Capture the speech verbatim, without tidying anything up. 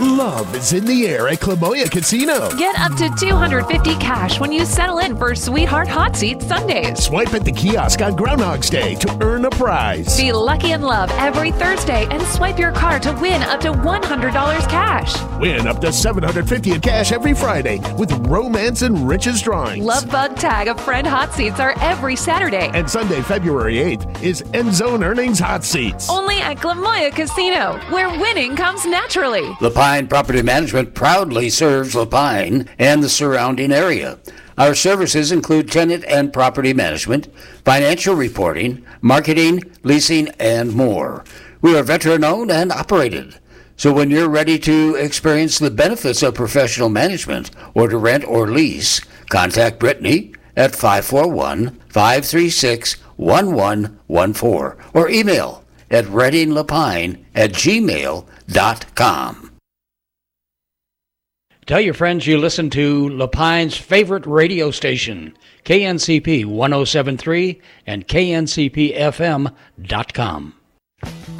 Love is in the air at Clamoya Casino. Get up to two hundred fifty dollars cash when you settle in for Sweetheart Hot Seat Sundays. Swipe at the kiosk on Groundhog's Day to earn a prize. Be lucky in love every Thursday and swipe your card to win up to one hundred dollars cash. Win up to seven hundred fifty dollars in cash every Friday with Romance and Riches drawings. Love Bug Tag of Friend Hot Seats are every Saturday. And Sunday, February eighth is End Zone Earnings Hot Seats. Only at Clamoya Casino, where winning comes naturally. Lapine Property Management proudly serves Lapine and the surrounding area. Our services include tenant and property management, financial reporting, marketing, leasing, and more. We are veteran-owned and operated. So when you're ready to experience the benefits of professional management or to rent or lease, contact Brittany at five four one, five three six, one one one four or email at reddinglapine at gmail dot com. Tell your friends you listen to Lapine's favorite radio station, K N C P one oh seven point three and K N C P F M dot com.